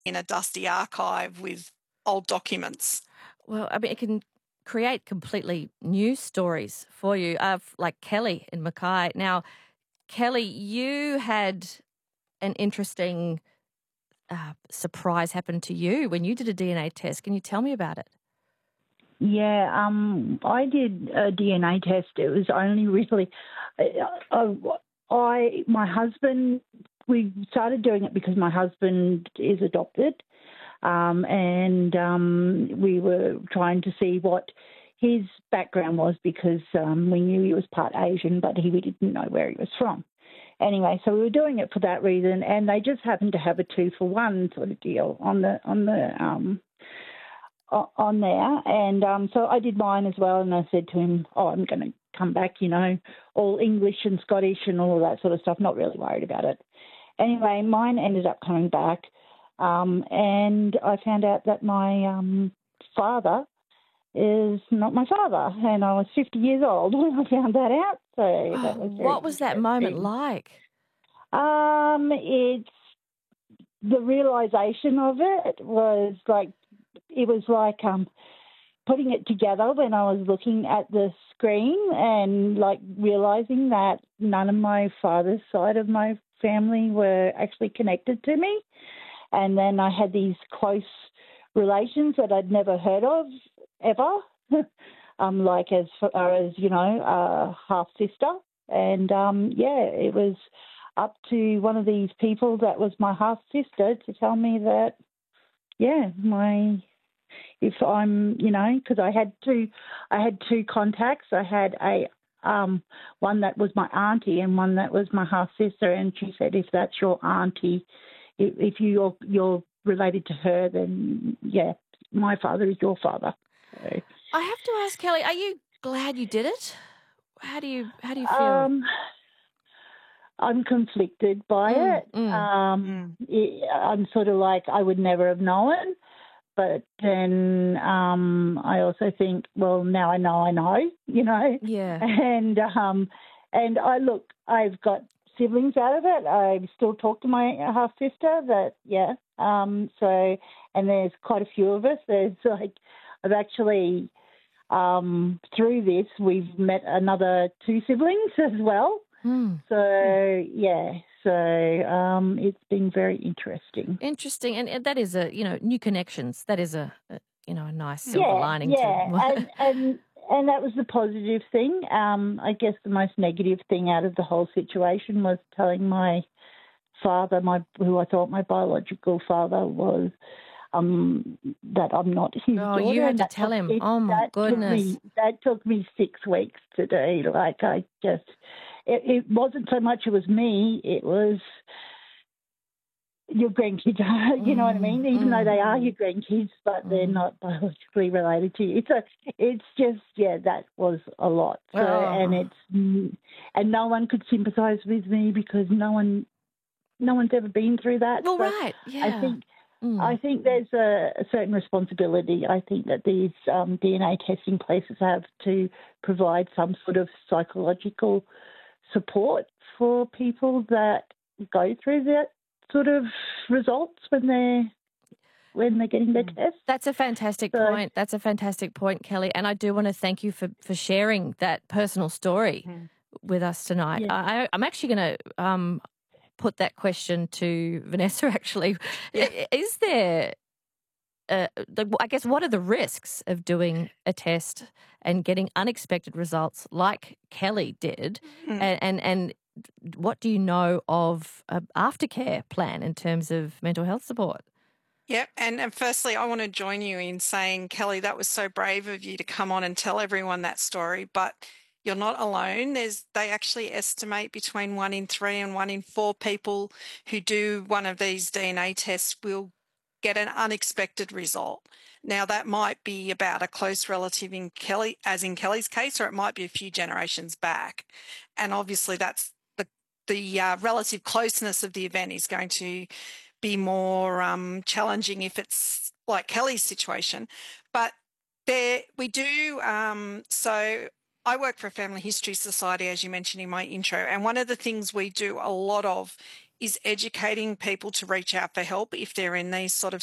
in a dusty archive with old documents. Well, I mean, it can create completely new stories for you, like Kelly in Mackay. Now, Kelly, you had an interesting surprise happen to you when you did a DNA test. Can you tell me about it? Yeah, I did a DNA test. It was only really, my husband, we started doing it because my husband is adopted, and we were trying to see what his background was because we knew he was part Asian, but we didn't know where he was from. Anyway, so we were doing it for that reason, and they just happened to have a 2-for-1 sort of deal on there, and so I did mine as well, and I said to him, I'm going to come back, all English and Scottish and all of that sort of stuff, not really worried about it. Anyway, mine ended up coming back, and I found out that my father is not my father, and I was 50 years old when I found that out. So that was what was that moment like? It's the realisation of it was like putting it together when I was looking at the screen and like realising that none of my father's side of my family were actually connected to me, and then I had these close relations that I'd never heard of ever, like as far as, half sister. And, it was up to one of these people that was my half sister to tell me that, if I'm, because I had two contacts. I had one that was my auntie and one that was my half sister, and she said if that's your auntie, if you're related to her, then my father is your father. So, I have to ask, Kelly, are you glad you did it? How do you feel? I'm conflicted by it. I'm sort of like I would never have known, but then I also think, well, now I know, Yeah. And I've got siblings out of it. I still talk to my half sister. So, and there's quite a few of us. There's like I've actually through this we've met another 2 siblings as well. So it's been very interesting. Interesting, and that is new connections. That is a nice silver lining. And that was the positive thing. I guess the most negative thing out of the whole situation was telling my father, who I thought my biological father was, that I'm not his daughter. Oh, you had to tell him. Oh, my goodness. That took me 6 weeks to do. Like, it wasn't so much it was me, it was your grandkids, you know what I mean? Even though they are your grandkids, but they're not biologically related to you. So it's just, that was a lot. So, and no one could sympathise with me because no one's ever been through that. Well, so right, yeah. I think there's a certain responsibility. I think that these DNA testing places have to provide some sort of psychological support for people that go through that sort of results when they're getting their tests. That's a fantastic point. That's a fantastic point, Kelly. And I do want to thank you for sharing that personal story with us tonight. Yeah. I'm actually going to put that question to Vanessa, actually. Yeah. Is there, I guess, what are the risks of doing a test and getting unexpected results like Kelly did? And what do you know of aftercare plan in terms of mental health support? Yep. And firstly, I want to join you in saying, Kelly, that was so brave of you to come on and tell everyone that story. But you're not alone. They actually estimate between 1 in 3 and 1 in 4 people who do one of these DNA tests will get an unexpected result. Now, that might be about a close relative in Kelly's case, or it might be a few generations back. And obviously that's the relative closeness of the event is going to be more challenging if it's like Kelly's situation. But we do, so I work for a Family History Society, as you mentioned in my intro, and one of the things we do a lot of is educating people to reach out for help if they're in these sort of